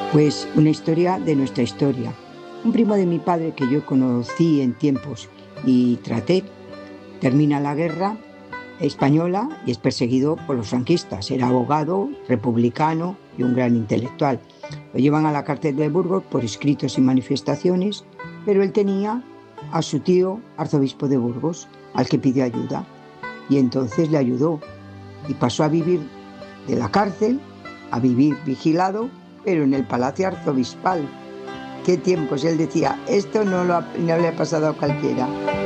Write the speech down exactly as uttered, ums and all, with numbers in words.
Pues una historia de nuestra historia. Un primo de mi padre que yo conocí en tiempos y traté, termina la guerra española y es perseguido por los franquistas. Era abogado, republicano y un gran intelectual. Lo llevan a la cárcel de Burgos por escritos y manifestaciones, pero él tenía a su tío, arzobispo de Burgos, al que pidió ayuda. Y entonces le ayudó y pasó a vivir de la cárcel a vivir vigilado, pero en el palacio arzobispal. Qué tiempos, él decía, esto no, lo ha, no le ha pasado a cualquiera.